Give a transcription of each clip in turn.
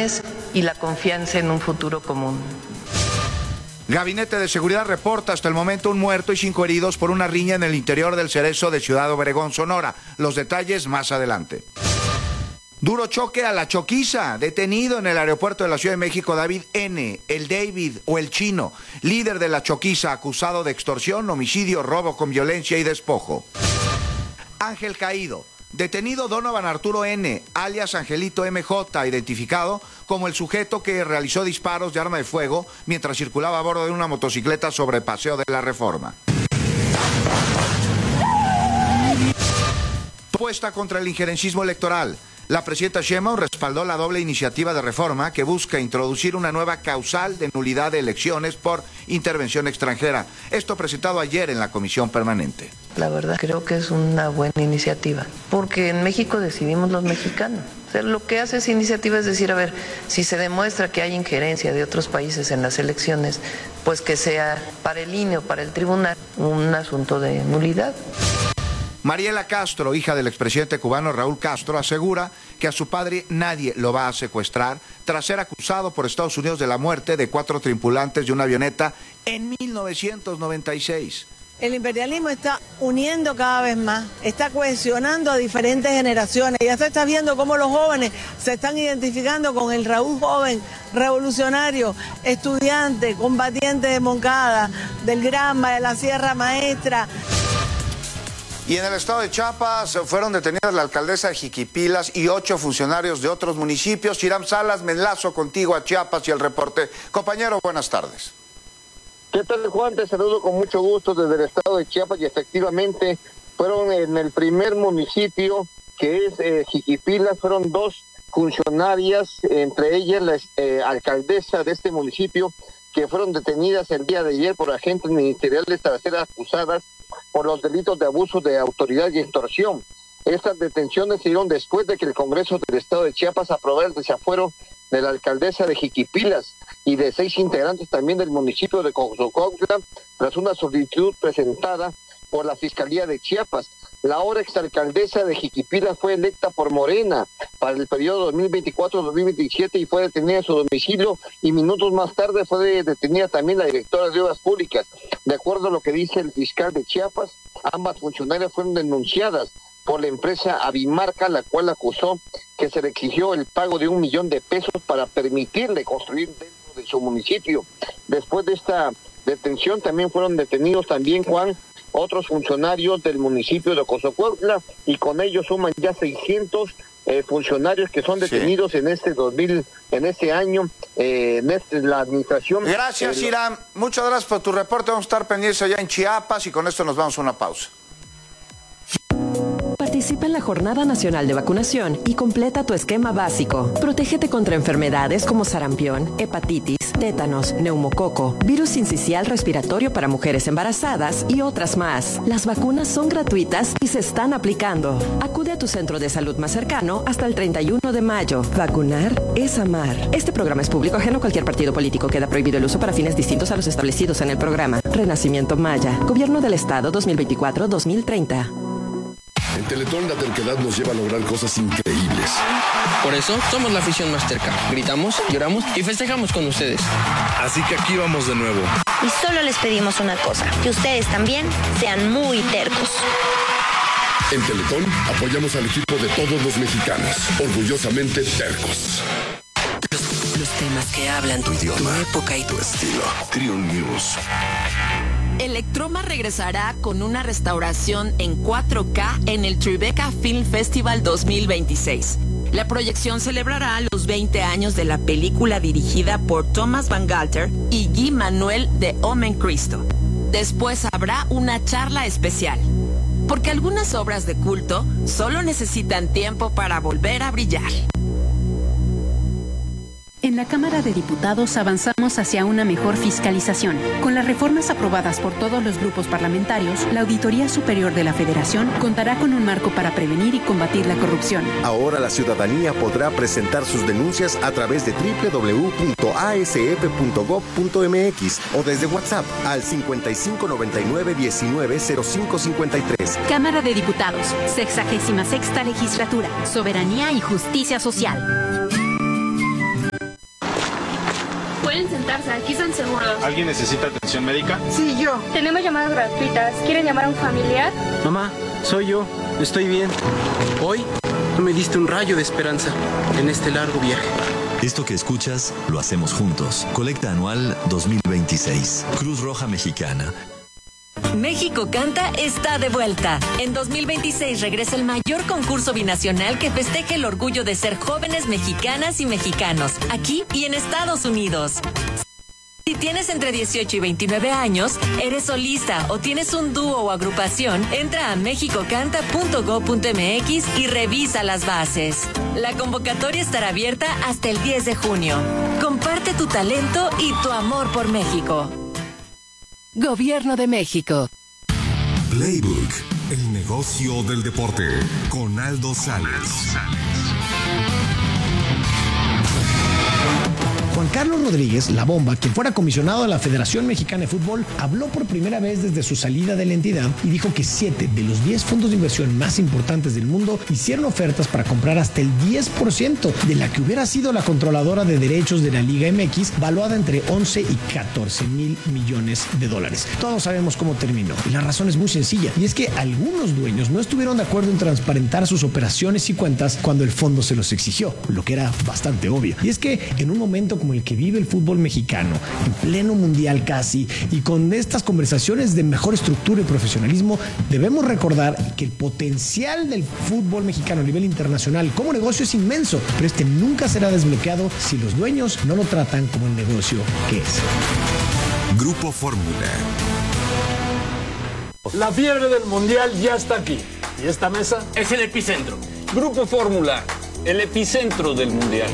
elecciones y la confianza en un futuro común. Gabinete de Seguridad reporta hasta el momento un muerto y 5 heridos por una riña en el interior del Cerezo de Ciudad Obregón, Sonora. Los detalles más adelante. Duro choque a la choquiza. Detenido en el aeropuerto de la Ciudad de México David N., el David o el Chino, líder de la choquiza, acusado de extorsión, homicidio, robo con violencia y despojo. Ángel caído. Detenido Donovan Arturo N., alias Angelito MJ, identificado como el sujeto que realizó disparos de arma de fuego mientras circulaba a bordo de una motocicleta sobre Paseo de la Reforma. Propuesta contra el injerencismo electoral. La presidenta Sheinbaum respaldó la doble iniciativa de reforma que busca introducir una nueva causal de nulidad de elecciones por intervención extranjera. Esto presentado ayer en la Comisión Permanente. La verdad creo que es una buena iniciativa, porque en México decidimos los mexicanos. O sea, lo que hace esa iniciativa es decir, a ver, si se demuestra que hay injerencia de otros países en las elecciones, pues que sea para el INE o para el tribunal un asunto de nulidad. Mariela Castro, hija del expresidente cubano Raúl Castro, asegura que a su padre nadie lo va a secuestrar tras ser acusado por Estados Unidos de la muerte de 4 tripulantes de una avioneta en 1996. El imperialismo está uniendo cada vez más, está cohesionando a diferentes generaciones. Ya se está viendo cómo los jóvenes se están identificando con el Raúl joven, revolucionario, estudiante, combatiente de Moncada, del Granma, de la Sierra Maestra. Y en el estado de Chiapas fueron detenidas la alcaldesa de Jiquipilas y 8 funcionarios de otros municipios. Hiram Salas, me enlazo contigo a Chiapas y el reporte. Compañero, buenas tardes. ¿Qué tal, Juan? Te saludo con mucho gusto desde el estado de Chiapas y efectivamente fueron en el primer municipio, que es Jiquipilas, fueron 2 funcionarias, entre ellas la alcaldesa de este municipio, que fueron detenidas el día de ayer por agentes ministeriales tras ser acusadas por los delitos de abuso de autoridad y extorsión. Estas detenciones se dieron después de que el Congreso del Estado de Chiapas aprobara el desafuero de la alcaldesa de Jiquipilas y de 6 integrantes también del municipio de Cozocuautla, tras una solicitud presentada por la Fiscalía de Chiapas. La ahora exalcaldesa de Jiquipilas fue electa por Morena para el periodo 2024-2027 y fue detenida en su domicilio, y minutos más tarde fue detenida también la directora de Obras Públicas. De acuerdo a lo que dice el fiscal de Chiapas, ambas funcionarias fueron denunciadas por la empresa Avimarca, la cual acusó que se le exigió el pago de $1 millón para permitirle construir dentro de su municipio. Después de esta detención también fueron detenidos también, Juan, otros funcionarios del municipio de Cozocuautla, y con ellos suman ya 600 funcionarios que son detenidos en este año, la administración. Gracias, Hiram. Muchas gracias por tu reporte. Vamos a estar pendientes allá en Chiapas y con esto nos vamos a una pausa. Participa en la Jornada Nacional de Vacunación y completa tu esquema básico. Protégete contra enfermedades como sarampión, hepatitis, tétanos, neumococo, virus sincicial respiratorio para mujeres embarazadas y otras más. Las vacunas son gratuitas y se están aplicando. Acude a tu centro de salud más cercano hasta el 31 de mayo. Vacunar es amar. Este programa es público ajeno a cualquier partido político. Queda prohibido el uso para fines distintos a los establecidos en el programa. Renacimiento Maya. Gobierno del Estado 2024-2030. En Teletón la terquedad nos lleva a lograr cosas increíbles. Por eso somos la afición más terca. Gritamos, lloramos y festejamos con ustedes. Así que aquí vamos de nuevo. Y solo les pedimos una cosa, que ustedes también sean muy tercos. En Teletón apoyamos al equipo de todos los mexicanos, orgullosamente tercos. Los temas que hablan tu idioma, tu época y tu estilo. Trion News. Electroma regresará con una restauración en 4K en el Tribeca Film Festival 2026. La proyección celebrará los 20 años de la película dirigida por Thomas Van Galter y Guy Manuel de Omen Cristo. Después habrá una charla especial, porque algunas obras de culto solo necesitan tiempo para volver a brillar. En la Cámara de Diputados avanzamos hacia una mejor fiscalización. Con las reformas aprobadas por todos los grupos parlamentarios, la Auditoría Superior de la Federación contará con un marco para prevenir y combatir la corrupción. Ahora la ciudadanía podrá presentar sus denuncias a través de www.asf.gov.mx o desde WhatsApp al 5599-190553. Cámara de Diputados, 66ª Legislatura, Soberanía y Justicia Social. Pueden sentarse, aquí están seguros. ¿Alguien necesita atención médica? Sí, yo. Tenemos llamadas gratuitas. ¿Quieren llamar a un familiar? Mamá, soy yo. Estoy bien. Hoy me diste un rayo de esperanza en este largo viaje. Esto que escuchas, lo hacemos juntos. Colecta anual 2026. Cruz Roja Mexicana. México Canta está de vuelta. En 2026 regresa el mayor concurso binacional que festeje el orgullo de ser jóvenes mexicanas y mexicanos, aquí y en Estados Unidos. Si tienes entre 18 y 29 años, eres solista o tienes un dúo o agrupación, entra a mexicocanta.go.mx y revisa las bases. La convocatoria estará abierta hasta el 10 de junio. Comparte tu talento y tu amor por México. Gobierno de México. Playbook, el negocio del deporte, con Aldo Sales. Juan Carlos Rodríguez, La Bomba, quien fuera comisionado de la Federación Mexicana de Fútbol, habló por primera vez desde su salida de la entidad y dijo que 7 de los 10 fondos de inversión más importantes del mundo hicieron ofertas para comprar hasta el 10% de la que hubiera sido la controladora de derechos de la Liga MX, valuada entre 11 y 14 mil millones de dólares. Todos sabemos cómo terminó y la razón es muy sencilla, y es que algunos dueños no estuvieron de acuerdo en transparentar sus operaciones y cuentas cuando el fondo se los exigió, lo que era bastante obvio. Y es que en un momento como el que vive el fútbol mexicano, en pleno mundial casi, y con estas conversaciones de mejor estructura y profesionalismo, debemos recordar que el potencial del fútbol mexicano a nivel internacional como negocio es inmenso, pero este nunca será desbloqueado si los dueños no lo tratan como el negocio que es. Grupo Fórmula. La fiebre del mundial ya está aquí, y esta mesa es el epicentro. Grupo Fórmula, el epicentro del mundial.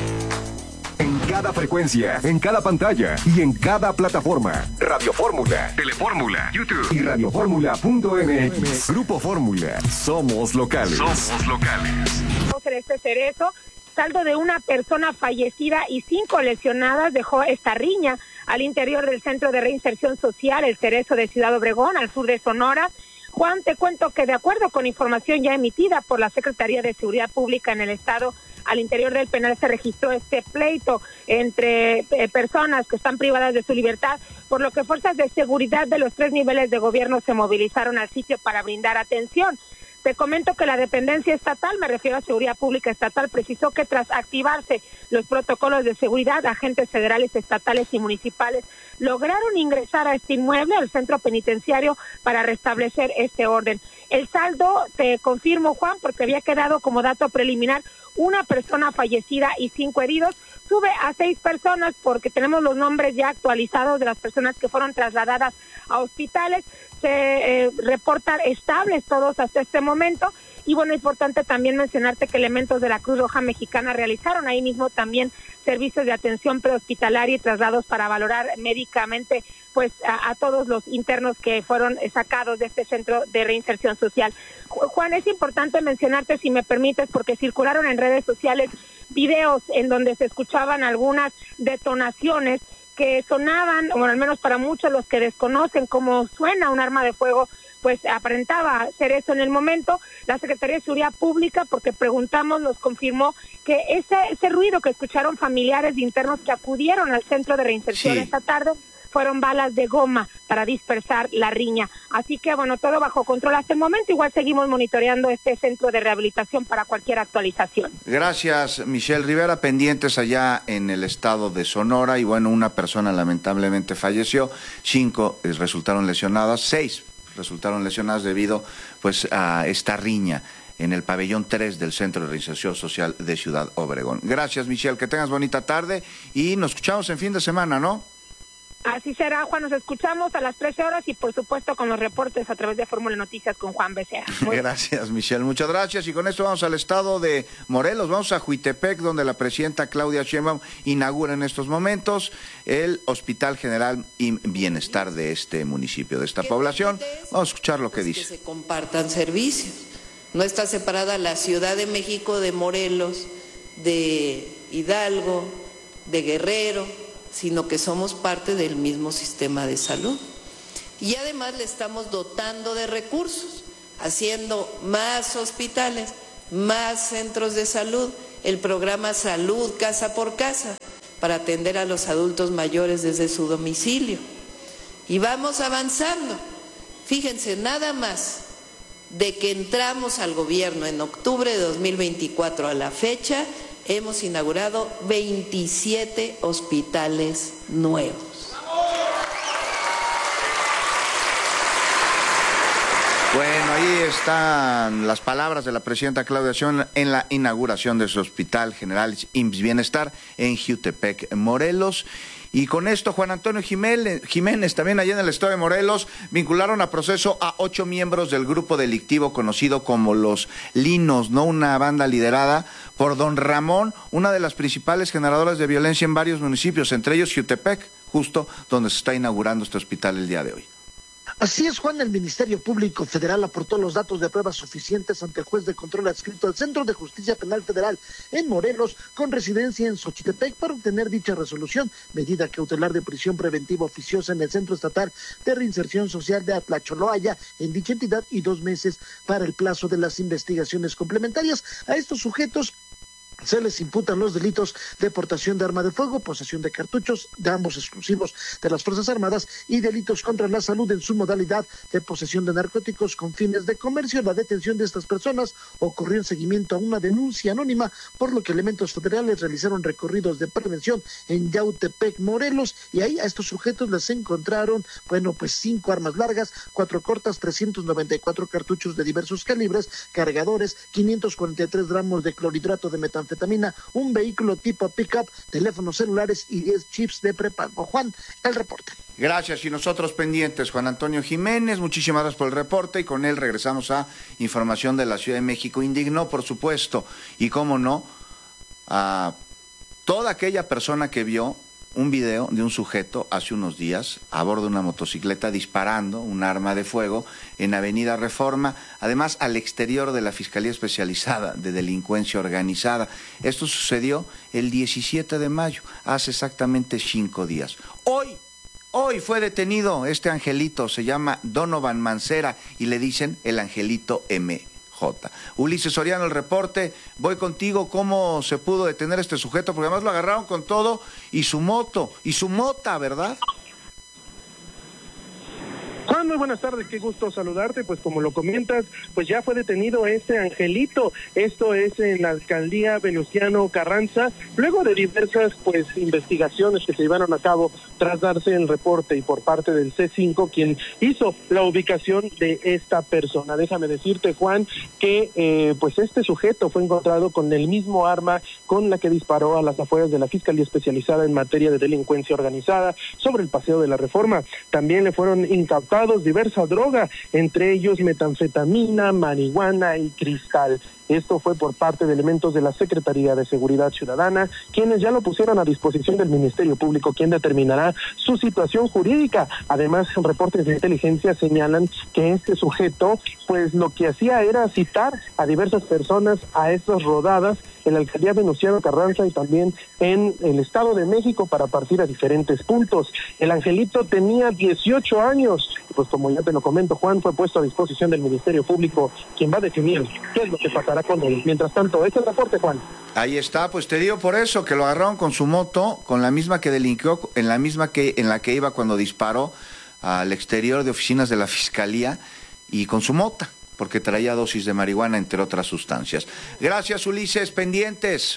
En cada frecuencia, en cada pantalla y en cada plataforma. Radio Fórmula, Telefórmula, YouTube y radioformula.mx. Grupo Fórmula, somos locales. Somos locales. Este Cerezo, saldo de una persona fallecida y 5 lesionadas dejó esta riña al interior del Centro de Reinserción Social, el Cerezo de Ciudad Obregón, al sur de Sonora. Juan, te cuento que de acuerdo con información ya emitida por la Secretaría de Seguridad Pública en el Estado, al interior del penal se registró este pleito entre personas que están privadas de su libertad, por lo que fuerzas de seguridad de los 3 niveles de gobierno se movilizaron al sitio para brindar atención. Te comento que la dependencia estatal, me refiero a Seguridad Pública Estatal, precisó que tras activarse los protocolos de seguridad, agentes federales, estatales y municipales lograron ingresar a este inmueble, al centro penitenciario, para restablecer este orden. El saldo, te confirmo, Juan, porque había quedado como dato preliminar una persona fallecida y 5 heridos, sube a 6 personas porque tenemos los nombres ya actualizados de las personas que fueron trasladadas a hospitales. Se reportan estables todos hasta este momento. Y bueno, importante también mencionarte que elementos de la Cruz Roja Mexicana realizaron ahí mismo también servicios de atención prehospitalaria y traslados para valorar médicamente pues a todos los internos que fueron sacados de este centro de reinserción social. Juan, es importante mencionarte, si me permites, porque circularon en redes sociales videos en donde se escuchaban algunas detonaciones que sonaban, o al menos para muchos los que desconocen cómo suena un arma de fuego, pues aparentaba ser eso en el momento. La Secretaría de Seguridad Pública, porque preguntamos, nos confirmó que ese ruido que escucharon familiares de internos que acudieron al centro de reinserción esta tarde fueron balas de goma para dispersar la riña. Así que, bueno, todo bajo control hasta el momento. Igual seguimos monitoreando este centro de rehabilitación para cualquier actualización. Gracias, Michelle Rivera. Pendientes allá en el estado de Sonora. Y bueno, una persona lamentablemente falleció. 5 resultaron lesionadas. 6 resultaron lesionadas debido pues a esta riña en el pabellón 3 del Centro de Reinserción Social de Ciudad Obregón. Gracias, Michelle. Que tengas bonita tarde y nos escuchamos en fin de semana, ¿no? Así será, Juan, nos escuchamos a las 13 horas y por supuesto con los reportes a través de Fórmula Noticias con Juan Becerra. Gracias, Michelle, muchas gracias. Y con esto vamos al estado de Morelos, vamos a Juitepec, donde la presidenta Claudia Sheinbaum inaugura en estos momentos el Hospital General y Bienestar de este municipio, de esta población. Vamos a escuchar lo que dice. Que se compartan servicios. No está separada la Ciudad de México de Morelos, de Hidalgo, de Guerrero, sino que somos parte del mismo sistema de salud. Y además le estamos dotando de recursos, haciendo más hospitales, más centros de salud, el programa Salud Casa por Casa, para atender a los adultos mayores desde su domicilio. Y vamos avanzando. Fíjense, nada más de que entramos al gobierno en octubre de 2024 a la fecha, hemos inaugurado 27 hospitales nuevos. Bueno, ahí están las palabras de la presidenta Claudia Sheinbaum en la inauguración de su Hospital General IMSS Bienestar en Jiutepec, Morelos. Y con esto, Juan Antonio Jiménez, también allá en el estado de Morelos, vincularon a proceso a 8 miembros del grupo delictivo conocido como Los Linos, ¿no? Una banda liderada por don Ramón, una de las principales generadoras de violencia en varios municipios, entre ellos Jiutepec, justo donde se está inaugurando este hospital el día de hoy. Así es, Juan, el Ministerio Público Federal aportó los datos de pruebas suficientes ante el juez de control adscrito al Centro de Justicia Penal Federal en Morelos, con residencia en Xochitepec, para obtener dicha resolución, medida cautelar de prisión preventiva oficiosa en el Centro Estatal de Reinserción Social de Atlacholoaya, en dicha entidad, y 2 meses para el plazo de las investigaciones complementarias. A estos sujetos se les imputan los delitos de portación de arma de fuego, posesión de cartuchos, de ambos exclusivos de las Fuerzas Armadas, y delitos contra la salud en su modalidad de posesión de narcóticos con fines de comercio. La detención de estas personas ocurrió en seguimiento a una denuncia anónima, por lo que elementos federales realizaron recorridos de prevención en Yautepec, Morelos, y ahí a estos sujetos les encontraron, 5 armas largas, 4 cortas, 394 cartuchos de diversos calibres, cargadores, 543 gramos de clorhidrato de metanfetamina, un vehículo tipo pick-up, teléfonos celulares y 10 chips de prepago. Juan, el reporte. Gracias, y nosotros pendientes, Juan Antonio Jiménez, muchísimas gracias por el reporte, y con él regresamos a información de la Ciudad de México. Indignó, por supuesto, y cómo no, a toda aquella persona que vio un video de un sujeto hace unos días a bordo de una motocicleta disparando un arma de fuego en Avenida Reforma, además al exterior de la Fiscalía Especializada de Delincuencia Organizada. Esto sucedió el 17 de mayo, hace exactamente 5 días. Hoy fue detenido este angelito, se llama Donovan Mancera y le dicen el Angelito MJ. Ulises Soriano, el reporte. Voy contigo. ¿Cómo se pudo detener este sujeto? Porque además lo agarraron con todo y su moto y su mota, ¿verdad? Juan, muy buenas tardes, qué gusto saludarte. Pues como lo comentas, pues ya fue detenido este angelito. Esto es en la alcaldía Venustiano Carranza, luego de diversas investigaciones que se llevaron a cabo tras darse el reporte y por parte del C5, quien hizo la ubicación de esta persona. Déjame decirte, Juan, que pues este sujeto fue encontrado con el mismo arma con la que disparó a las afueras de la Fiscalía Especializada en materia de delincuencia organizada sobre el Paseo de la Reforma. También le fueron incautados diversa droga, entre ellos metanfetamina, marihuana y cristal. Esto fue por parte de elementos de la Secretaría de Seguridad Ciudadana, quienes ya lo pusieron a disposición del Ministerio Público, quien determinará su situación jurídica. Además, reportes de inteligencia señalan que este sujeto, pues lo que hacía era citar a diversas personas a estas rodadas en la alcaldía Venustiano Carranza y también en el Estado de México para partir a diferentes puntos. El angelito tenía 18 años, pues como ya te lo comento, Juan, fue puesto a disposición del Ministerio Público, quien va a definir qué es lo que pasará con él. Mientras tanto, este es el reporte, Juan. Ahí está, pues te digo por eso, que lo agarraron con su moto, con la misma que delinquió, en la que iba cuando disparó al exterior de oficinas de la Fiscalía, y con su mota, porque traía dosis de marihuana, entre otras sustancias. Gracias, Ulises, pendientes.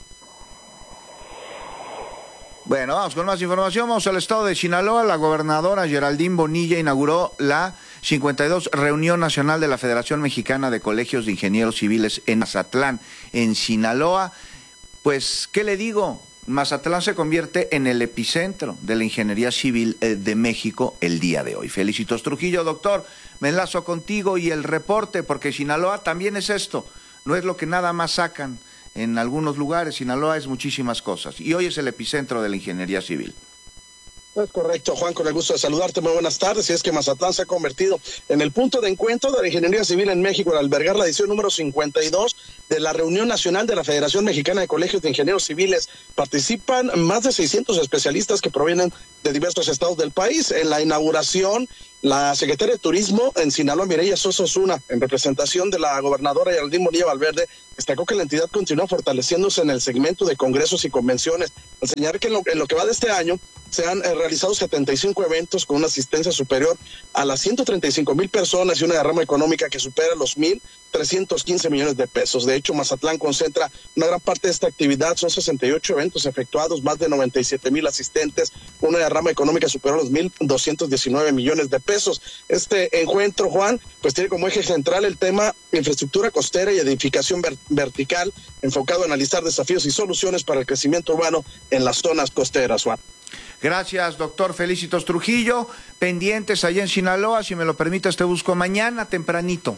Bueno, vamos con más información. Vamos al estado de Sinaloa. La gobernadora Geraldine Bonilla inauguró la 52 Reunión Nacional de la Federación Mexicana de Colegios de Ingenieros Civiles en Mazatlán, en Sinaloa. Pues, ¿qué le digo? Mazatlán se convierte en el epicentro de la ingeniería civil de México el día de hoy. Felicitos Trujillo, doctor, me enlazo contigo y el reporte, porque Sinaloa también es esto, no es lo que nada más sacan en algunos lugares. Sinaloa es muchísimas cosas y hoy es el epicentro de la ingeniería civil. Es correcto, Juan, con el gusto de saludarte, muy buenas tardes. Y es que Mazatlán se ha convertido en el punto de encuentro de la ingeniería civil en México al albergar la edición número 52 de la reunión nacional de la Federación Mexicana de Colegios de Ingenieros Civiles. Participan más de 600 especialistas que provienen de diversos estados del país. En la inauguración, la secretaria de Turismo en Sinaloa, Mireya Sosa Osuna, en representación de la gobernadora Geraldine Bonilla Valverde, destacó que la entidad continúa fortaleciéndose en el segmento de congresos y convenciones, al señalar que en lo que va de este año se han realizado 75 eventos con una asistencia superior a las 135,000 personas y una derrama económica que supera los 1,315 millones de pesos. De hecho, Mazatlán concentra una gran parte de esta actividad. Son 68 eventos efectuados, más de 97,000 asistentes, una derrama económica superior a los 1,219 millones de pesos. Este encuentro, Juan, pues tiene como eje central el tema infraestructura costera y edificación vertical, enfocado a analizar desafíos y soluciones para el crecimiento urbano en las zonas costeras, Juan. Gracias, doctor Felicitos Trujillo. Pendientes allá en Sinaloa, si me lo permites, te busco mañana tempranito.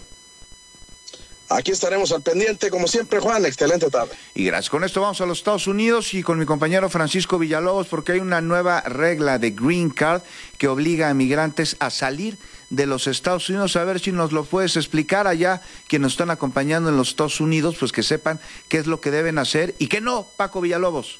Aquí estaremos al pendiente, como siempre, Juan. Excelente tarde. Y gracias. Con esto vamos a los Estados Unidos y con mi compañero Francisco Villalobos, porque hay una nueva regla de Green Card que obliga a migrantes a salir de los Estados Unidos. A ver si nos lo puedes explicar allá, quienes nos están acompañando en los Estados Unidos, pues que sepan qué es lo que deben hacer y qué no, Paco Villalobos.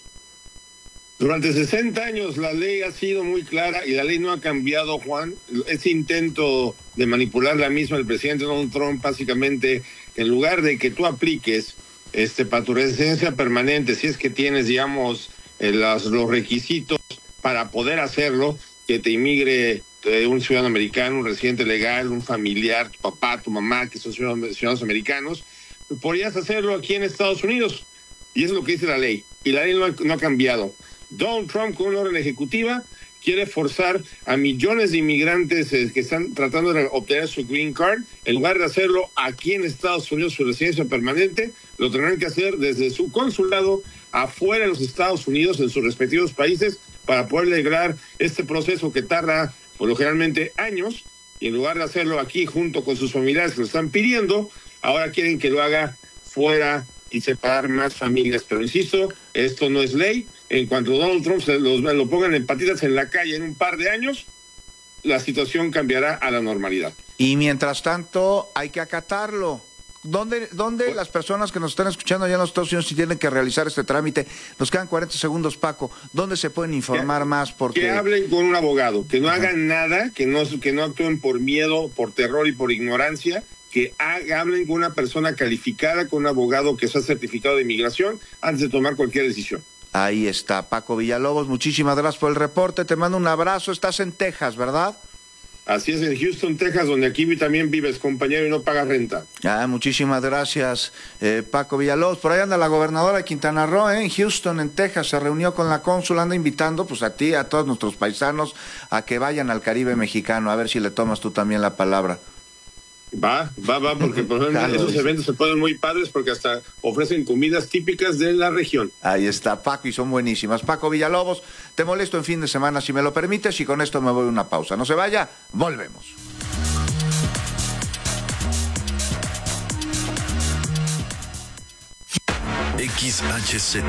Durante 60 años la ley ha sido muy clara y la ley no ha cambiado, Juan. Ese intento de manipular la misma del presidente Donald Trump, básicamente, en lugar de que tú apliques para tu residencia permanente, si es que tienes, digamos, los requisitos para poder hacerlo, que te inmigre un ciudadano americano, un residente legal, un familiar, tu papá, tu mamá, que son ciudadanos americanos, podrías hacerlo aquí en Estados Unidos. Y eso es lo que dice la ley. Y la ley no ha cambiado. Donald Trump, con una orden ejecutiva, quiere forzar a millones de inmigrantes que están tratando de obtener su green card, en lugar de hacerlo aquí en Estados Unidos, su residencia permanente, lo tendrán que hacer desde su consulado afuera de los Estados Unidos, en sus respectivos países, para poder lograr este proceso que tarda, por lo generalmente, años, y en lugar de hacerlo aquí junto con sus familiares que lo están pidiendo, ahora quieren que lo haga fuera y separar más familias. Pero insisto, esto no es ley. En cuanto Donald Trump lo pongan en patitas en la calle en un par de años, la situación cambiará a la normalidad. Y mientras tanto, hay que acatarlo. ¿Dónde las personas que nos están escuchando allá en los Estados Unidos, si tienen que realizar este trámite? Nos quedan 40 segundos, Paco. ¿Dónde se pueden informar más? Porque que hablen con un abogado, que no hagan nada, que no actúen por miedo, por terror y por ignorancia, que hablen con una persona calificada, con un abogado que sea certificado de inmigración, antes de tomar cualquier decisión. Ahí está, Paco Villalobos. Muchísimas gracias por el reporte. Te mando un abrazo. Estás en Texas, ¿verdad? Así es, en Houston, Texas, donde aquí también vives, compañero, y no pagas renta. Muchísimas gracias, Paco Villalobos. Por ahí anda la gobernadora de Quintana Roo, en Houston, en Texas. Se reunió con la cónsula, anda invitando pues a ti, a todos nuestros paisanos, a que vayan al Caribe mexicano. A ver si le tomas tú también la palabra. Va, porque por ejemplo, esos eventos se ponen muy padres porque hasta ofrecen comidas típicas de la región. Ahí está, Paco, y son buenísimas. Paco Villalobos, te molesto en fin de semana si me lo permites, y con esto me voy a una pausa. No se vaya, volvemos. XHZ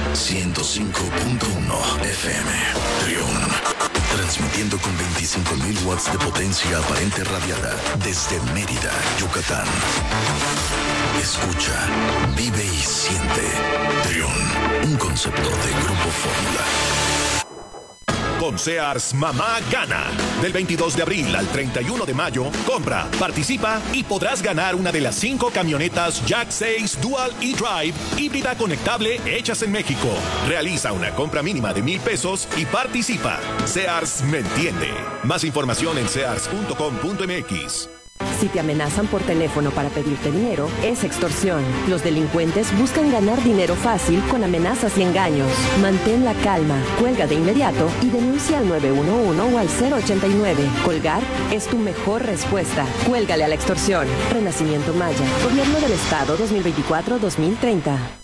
105.1 FM Trión, transmitiendo con 25,000 watts de potencia aparente radiada desde Mérida, Yucatán. Escucha, vive y siente Trión, un concepto de Grupo Fórmula. Con Sears, mamá gana. Del 22 de abril al 31 de mayo, compra, participa y podrás ganar una de las 5 camionetas Jack 6 Dual e-Drive híbrida conectable hechas en México. Realiza una compra mínima de $1,000 y participa. Sears me entiende. Más información en sears.com.mx. Si te amenazan por teléfono para pedirte dinero, es extorsión. Los delincuentes buscan ganar dinero fácil con amenazas y engaños. Mantén la calma, cuelga de inmediato y denuncia al 911 o al 089. Colgar es tu mejor respuesta. Cuélgale a la extorsión. Renacimiento Maya. Gobierno del Estado 2024-2030.